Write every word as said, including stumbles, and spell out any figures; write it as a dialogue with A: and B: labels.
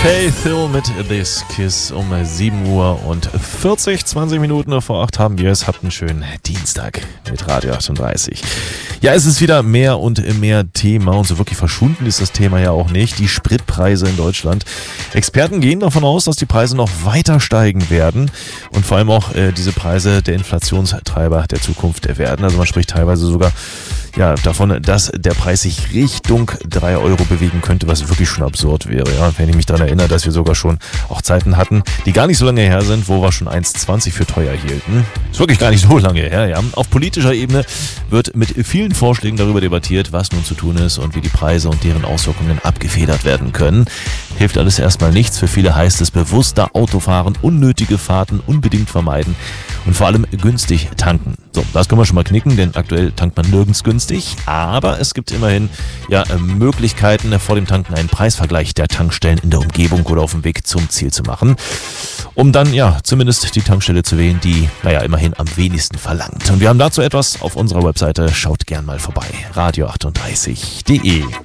A: Faith Hill mit This Kiss um sieben Uhr und vierzig, zwanzig Minuten vor acht haben wir es. Habt einen schönen Dienstag mit Radio achtunddreißig. Ja, es ist wieder mehr und mehr Thema und so wirklich verschwunden ist das Thema ja auch nicht. Die Spritpreise in Deutschland. Experten gehen davon aus, dass die Preise noch weiter steigen werden und vor allem auch äh, diese Preise der Inflationstreiber der Zukunft werden. Also man spricht teilweise sogar ja, davon, dass der Preis sich Richtung drei Euro bewegen könnte, was wirklich schon absurd wäre. Ja, wenn ich mich daran erinnere, dass wir sogar schon auch Zeiten hatten, die gar nicht so lange her sind, wo wir schon eins zwanzig für teuer hielten. Ist wirklich gar nicht so lange her, ja. Auf politischer Ebene wird mit vielen Vorschlägen darüber debattiert, was nun zu tun ist und wie die Preise und deren Auswirkungen abgefedert werden können. Hilft alles erstmal nichts. Für viele heißt es bewusster Autofahren, unnötige Fahrten unbedingt vermeiden und vor allem günstig tanken. So, das können wir schon mal knicken, denn aktuell tankt man nirgends günstig. Aber es gibt immerhin ja Möglichkeiten, vor dem Tanken einen Preisvergleich der Tankstellen in der Umgebung oder auf dem Weg zum Ziel zu machen, um dann ja zumindest die Tankstelle zu wählen, die naja immerhin am wenigsten verlangt. Und wir haben dazu etwas auf unserer Webseite. Schaut gern mal vorbei. radio achtunddreißig punkt de